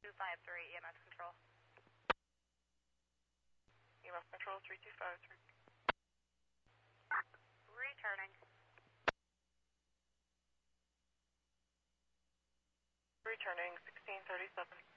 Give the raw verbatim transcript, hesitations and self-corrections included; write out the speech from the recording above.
two five three, E M S Control. E M S Control, three two five three. Returning. Returning, sixteen thirty-seven.